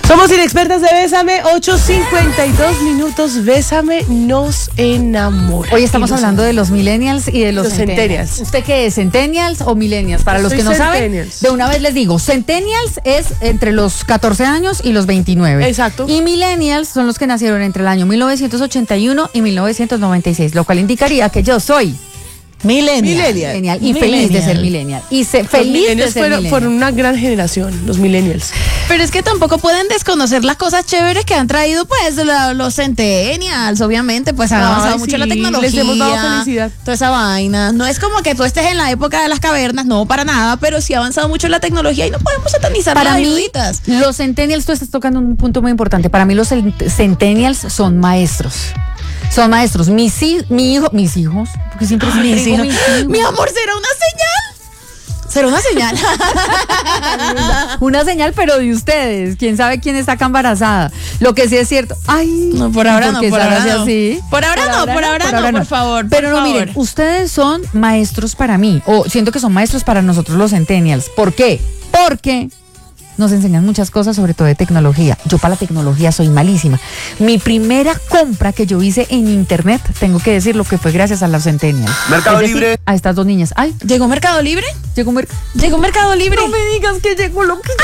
Somos inexpertas de Bésame, 8:52 minutos. Bésame, nos enamora. Hoy estamos hablando de los millennials y de los centennials. ¿Usted qué es, centennials o millennials? Para los que no saben, de una vez les digo, centennials es entre los 14 años y los 29. Exacto. Y millennials son los que nacieron entre el año 1981 y 1996, lo cual indicaría que yo soy millennial y feliz de ser millennial. Feliz de ser millennial. Fueron una gran generación, los millennials. Pero es que tampoco pueden desconocer las cosas chéveres que han traído pues los centennials. Obviamente pues ha avanzado mucho la tecnología. Les hemos dado felicidad. Toda esa vaina. No es como que tú estés en la época de las cavernas, no, para nada, pero sí ha avanzado mucho la tecnología y no podemos satanizar para las mí, ayuditas. Los centennials, tú estás tocando un punto muy importante. Para mí los centennials son maestros. Son maestros. Mis hijos, porque siempre mis hijos. Mi amor, ¿será una señal? ¿Será una señal? Una señal, pero de ustedes. ¿Quién sabe quién está acá embarazada? Lo que sí es cierto. Ay, no, por ahora no, por ahora no. Así? Por ahora no, por favor. Pero no, miren, ustedes son maestros para mí, o siento que son maestros para nosotros los centennials. ¿Por qué? Porque nos enseñan muchas cosas, sobre todo de tecnología. Yo para la tecnología soy malísima. Mi primera compra que yo hice en internet, tengo que decir lo que fue gracias a los centennials. Mercado Libre. A estas dos niñas. Ay, ¿llegó Mercado Libre? Llegó Mercado Libre. No me digas que llegó lo que...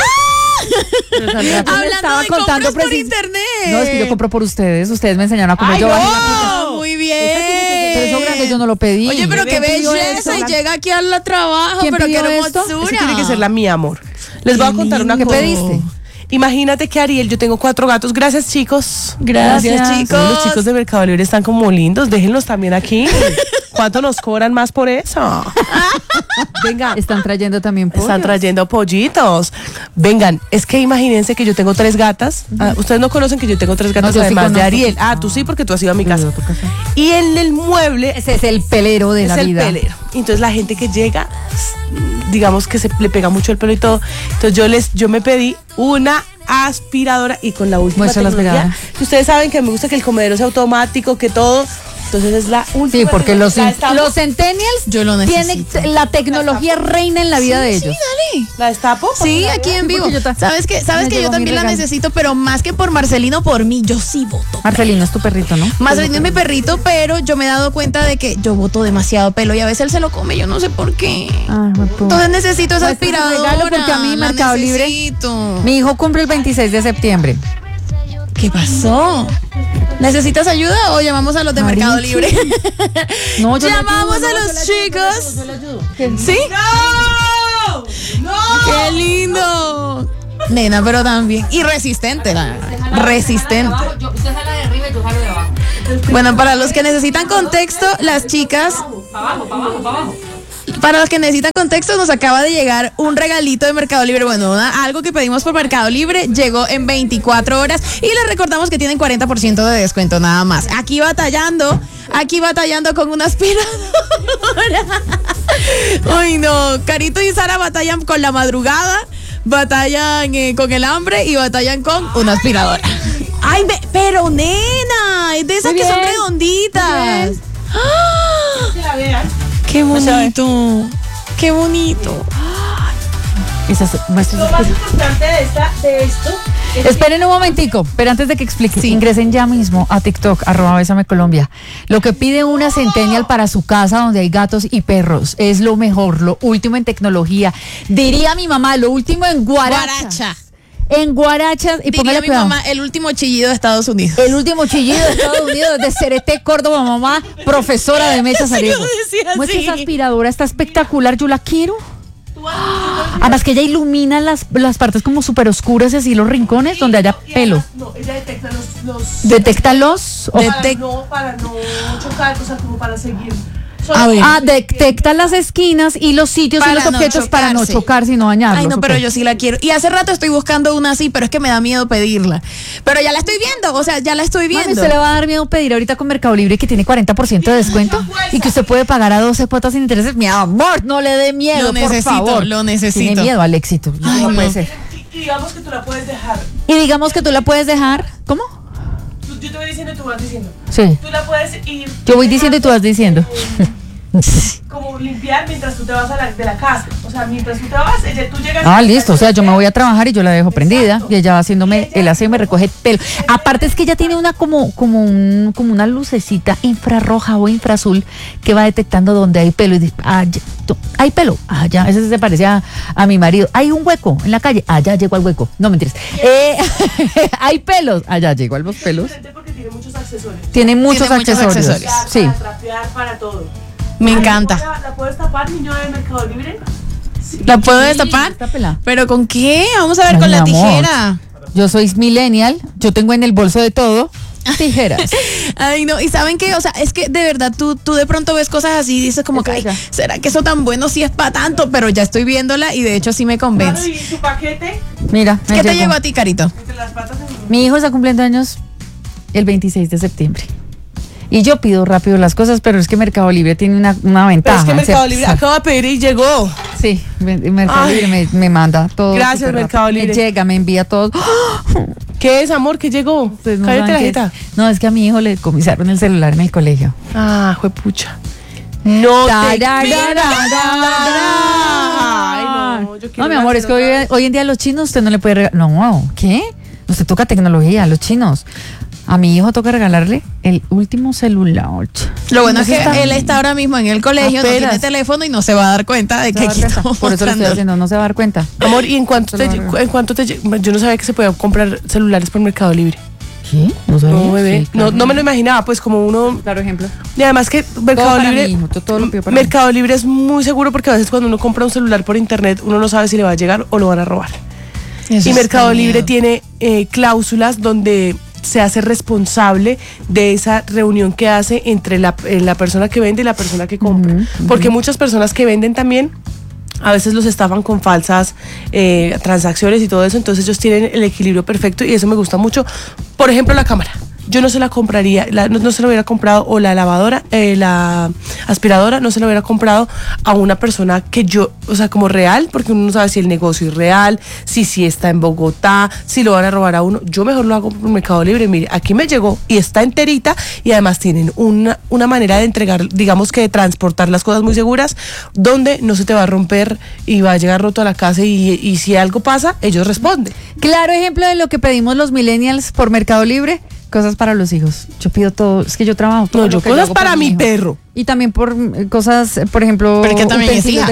Hablando de compras por internet. No, es que yo compro por ustedes. Ustedes me enseñaron a comprar. Ay, no, muy bien. Pero eso grande yo no lo pedí. Oye, pero qué belleza. Y llega aquí al trabajo. Pero qué hermosura. Eso tiene que ser la mía, amor. Les voy a contar una cosa. ¿Qué pediste? Imagínate que Ariel, yo tengo 4 gatos. Gracias, chicos. Gracias, chicos. Los chicos de Mercado Libre están como lindos. Déjenlos también aquí. ¿Cuánto nos cobran más por eso? Vengan. Están trayendo también pollos. Están trayendo pollitos. Vengan, es que imagínense que yo tengo 3 gatas. Ustedes no conocen que yo tengo 3 gatas, además de Ariel. Tú sí, porque tú has ido a mi casa. Y en el mueble... Ese es el pelero de la vida. Es el pelero. Entonces la gente que llega, digamos que se le pega mucho el pelo y todo. Entonces yo me pedí una aspiradora y con la última tecnología. Ustedes saben que me gusta que el comedero sea automático, que todo. Entonces es la última. Sí, porque los centennials yo lo necesito. La tecnología reina en la vida de ellos. Sí, dale. ¿La destapo? Sí, aquí en vivo. ¿Sabes que yo también la necesito, pero más que por Marcelino, por mí, yo sí voto. Marcelino es tu perrito, ¿no? Marcelino es mi perrito, pero yo me he dado cuenta de que yo boto demasiado pelo y a veces él se lo come, yo no sé por qué. Entonces necesito esa aspiradora. Porque a mí Mercado Libre, mi hijo cumple el 26 de septiembre. ¿Qué pasó? ¿Necesitas ayuda o llamamos a los de Mercado Libre? No, llamamos a los chicos. Yo le ayudo. ¿Sí? ¡No! ¡Qué lindo! Nena, pero también. Y resistente. Resistente. Usted jala de arriba y yo jalo de abajo. Bueno, para los que necesitan contexto, las chicas. Para abajo. Para los que necesitan contexto, nos acaba de llegar un regalito de Mercado Libre. Bueno, algo que pedimos por Mercado Libre llegó en 24 horas y les recordamos que tienen 40% de descuento nada más. Aquí batallando con una aspiradora. Uy, no. Carito y Sara batallan con la madrugada, batallan con el hambre y batallan con una aspiradora. Ay, pero nena, es de esas que son redonditas. Que la vean. ¡Qué bonito! ¡Qué bonito! Lo más importante de esto es esperen un momentico, pero antes de que explique, ingresen ya mismo a TikTok, @BésameColombia. Lo que pide una centennial para su casa donde hay gatos y perros es lo mejor, lo último en tecnología. Diría mi mamá, lo último en guaracha. En guarachas y póngale mi mamá, el último chillido de Estados Unidos. El último chillido de Estados Unidos de Cereté, Córdoba, mamá, profesora de Mechas Ariego. Muestra esa aspiradora, está espectacular, yo la quiero. Además que ella ilumina las partes como súper oscuras y así los rincones donde haya pelo. No, ella detecta los detecta los para no chocar, o sea, como para seguir. Detecta las esquinas y los sitios y los objetos para no chocar, sino dañarlos. Ay, no, pero yo sí la quiero. Y hace rato estoy buscando una así, pero es que me da miedo pedirla. Pero ya la estoy viendo, ya la estoy viendo. Mami, ¿usted le va a dar miedo pedir ahorita con Mercado Libre que tiene 40% de descuento? Y que usted puede pagar a 12 cuotas sin intereses. Mi amor, no le dé miedo, por favor. Lo necesito. Tiene miedo al éxito. Ay, no puede ser. Y digamos que tú la puedes dejar. ¿Cómo? Yo te voy diciendo y tú vas diciendo. Sí. Tú la puedes ir. Yo voy diciendo y tú vas diciendo. como limpiar mientras tú te vas de la casa. O sea, mientras tú te vas, tú llegas. Ah, listo. O sea, yo me voy a trabajar y yo la dejo prendida. Y ella va haciéndome el aseo y me recoge pelo. Aparte es que ella tiene una como una lucecita infrarroja o infraazul que va detectando donde hay pelo. Y dice, hay pelo. Ya, ese se parece a mi marido. Hay un hueco en la calle. Ya llegó al hueco. No, mentiras. Hay pelos. Ya llegó a los pelos. Porque tiene muchos accesorios. Tiene muchos accesorios. Sí. Para trapear, para todo. Me encanta. ¿La puedes tapar, niño de Mercado Libre? Sí. ¿La puedo destapar? Tápela. ¿Pero con qué? Vamos a ver, con la tijera. Yo soy millennial, yo tengo en el bolso de todo tijeras. Ay, no, y ¿saben qué? O sea, es que de verdad tú de pronto ves cosas así y dices como que, ay, ¿será que eso tan bueno sí es para tanto? Pero ya estoy viéndola y de hecho sí me convence. Claro, ¿y su paquete? Mira, ¿qué te llegó a ti, Carito? Entre las patas mi hijo está cumpliendo años el 26 de septiembre. Y yo pido rápido las cosas, pero es que Mercado Libre tiene una ventaja. Pero es que Mercado Libre acaba de pedir y llegó. Sí, Mercado Libre me manda todo. Gracias, Mercado Libre. Me llega, me envía todo. ¿Qué es, amor? ¿Qué llegó? Pues no, cállate la jeta. No, es que a mi hijo le decomisaron el celular en el colegio. Juepucha. No Ay, no, mi amor, es que hoy en día los chinos usted no le puede regalar. No, ¿qué? Usted toca tecnología, los chinos. A mi hijo toca regalarle el último celular. Lo bueno es que él está ahora mismo en el colegio, no tiene teléfono y no se va a dar cuenta de que quitó. Por eso lo estoy haciendo, no se va a dar cuenta. Amor, ¿y en cuánto yo no sabía que se podía comprar celulares por Mercado Libre? ¿Sí? ¿No sabía? No, bebé. Sí, claro. No me lo imaginaba, pues como uno. Claro, ejemplo. Y además que Mercado Libre es muy seguro porque a veces cuando uno compra un celular por internet, uno no sabe si le va a llegar o lo van a robar. Eso y Mercado Libre tiene cláusulas donde se hace responsable de esa reunión que hace entre la persona que vende y la persona que compra. Porque muchas personas que venden también a veces los estafan con falsas transacciones y todo eso, entonces ellos tienen el equilibrio perfecto y eso me gusta mucho. Por ejemplo, la cámara. Yo no se la compraría, no se la hubiera comprado, o la lavadora, la aspiradora, no se la hubiera comprado a una persona que o sea, como real, porque uno no sabe si el negocio es real, si está en Bogotá, si lo van a robar a uno. Yo mejor lo hago por Mercado Libre. Mire, aquí me llegó y está enterita y además tienen una manera de entregar, digamos que de transportar las cosas muy seguras, donde no se te va a romper y va a llegar roto a la casa y si algo pasa, ellos responden. Claro ejemplo de lo que pedimos los millennials por Mercado Libre. Cosas para los hijos. Yo pido todo. Es que yo trabajo todo. No, yo cosas para mi perro. Y también por cosas, por ejemplo, utensilios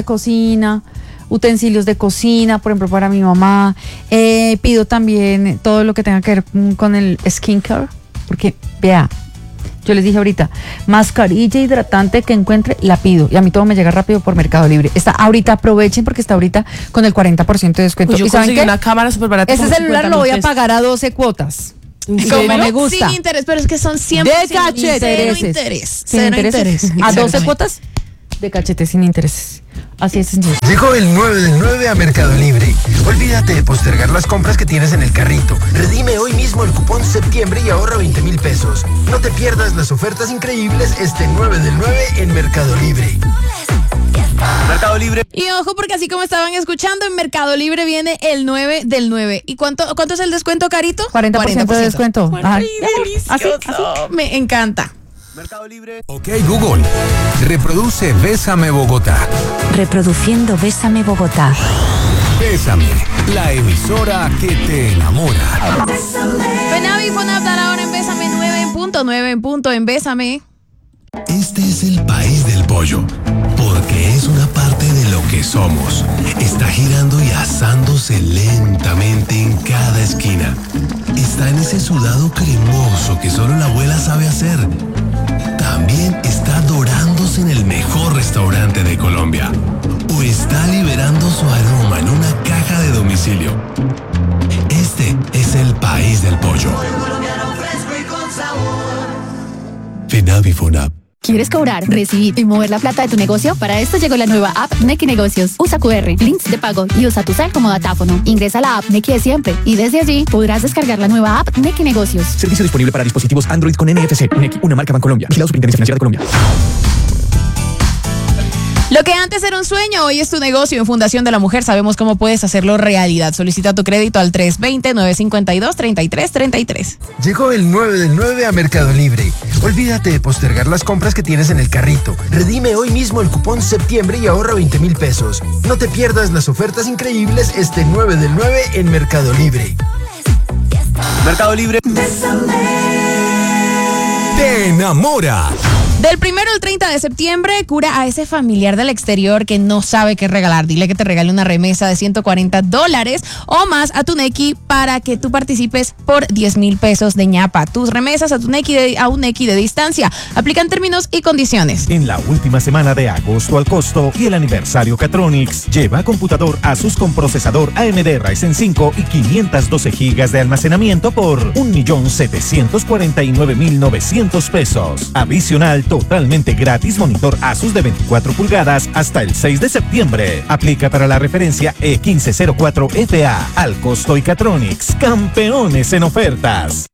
de cocina, por ejemplo, para mi mamá. Pido también todo lo que tenga que ver con el skincare. Porque, vea, yo les dije ahorita, mascarilla hidratante que encuentre, la pido. Y a mí todo me llega rápido por Mercado Libre. Aprovechen porque está ahorita con el 40% de descuento. Pues yo conseguí una cámara súper barata. Ese celular lo voy a pagar a 12 cuotas. Como me gusta. Sin interés, pero es que son siempre de cachete. Cero interés. ¿A 12 cuotas? De cachete sin intereses. Así es sencillo. Llegó el 9 del 9 a Mercado Libre. Olvídate de postergar las compras que tienes en el carrito. Redime hoy mismo el cupón septiembre y ahorra 20,000 pesos. No te pierdas las ofertas increíbles este 9 del 9 en Mercado Libre. Mercado Libre. Y ojo, porque así como estaban escuchando, en Mercado Libre viene el 9 del 9. ¿Y cuánto es el descuento, Carito? 40% de descuento. Ay, delicioso. Así. Me encanta. Mercado Libre. Ok, Google. Reproduce Bésame Bogotá. Reproduciendo Bésame Bogotá. Bésame, la emisora que te enamora. Fenavi Fonaptar ahora en Bésame 9 en punto en Bésame. Este es el país del pollo, porque es una parte de lo que somos. Está girando y asándose lentamente en cada esquina. Está en ese sudado cremoso que solo la abuela sabe hacer. También está dorándose en el mejor restaurante de Colombia. O está liberando su aroma en una caja de domicilio. Este es el país del pollo. Fenavi Fonap. ¿Quieres cobrar, recibir y mover la plata de tu negocio? Para esto llegó la nueva app Nequi Negocios. Usa QR, links de pago y usa tu cel como datáfono. Ingresa a la app Nequi de siempre y desde allí podrás descargar la nueva app Nequi Negocios. Servicio disponible para dispositivos Android con NFC. Nequi, una marca Bancolombia. Vigilado Superintendencia Financiera de Colombia. Lo que antes antes era un sueño, hoy es tu negocio. En Fundación de la Mujer sabemos cómo puedes hacerlo realidad. Solicita tu crédito al 320-952-3333. Llegó el 9 del 9 a Mercado Libre. Olvídate de postergar las compras que tienes en el carrito. Redime hoy mismo el cupón septiembre y ahorra 20,000 pesos. No te pierdas las ofertas increíbles este 9 del 9 en Mercado Libre. Mercado Libre. Te enamora. Del 1 al 30 de septiembre, cura a ese familiar del exterior que no sabe qué regalar. Dile que te regale una remesa de $140 o más a tu Nequi para que tú participes por 10,000 pesos de ñapa. Tus remesas a tu Nequi a un Nequi de distancia. Aplican términos y condiciones. En la última semana de agosto al costo y el aniversario Catronics, lleva computador Asus con procesador AMD Ryzen 5 y 512 GB de almacenamiento por 1,749,900 pesos. Adicional, totalmente gratis monitor Asus de 24 pulgadas hasta el 6 de septiembre. Aplica para la referencia E1504FA. Al costo y Catronics, campeones en ofertas.